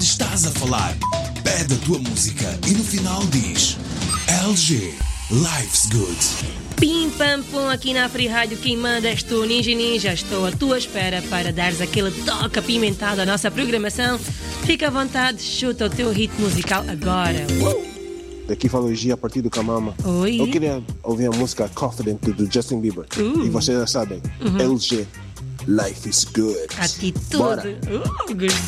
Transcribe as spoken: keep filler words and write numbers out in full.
onde estás a falar. Pede a tua música e no final diz L G, Life's Good. Pim pam pum, aqui na Free Rádio, quem manda és tu, Ninja Ninja. Estou à tua espera para dares aquele toque apimentado à nossa programação. Fica à vontade, chuta o teu hit musical agora. Daqui fala o G a partir do Camama. Oi. Eu queria ouvir a música Confident do Justin Bieber. Uh. E vocês já sabem, Uhum. L G, Life is Good. Atitude. Bora. Uh,